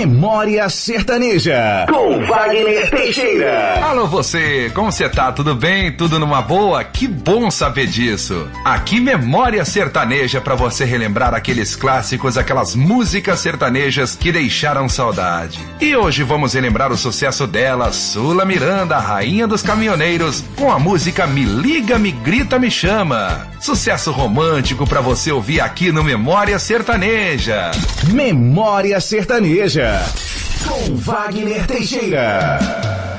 Memória Sertaneja, com Wagner Teixeira. Alô você, como você tá? Tudo bem? Tudo numa boa? Que bom saber disso. Aqui Memória Sertaneja pra você relembrar aqueles clássicos, aquelas músicas sertanejas que deixaram saudade. E hoje vamos relembrar o sucesso dela, Sula Miranda, a rainha dos caminhoneiros, com a música Me Liga, Me Grita, Me Chama. Sucesso romântico pra você ouvir aqui no Memória Sertaneja. Memória Sertaneja, com Wagner Teixeira.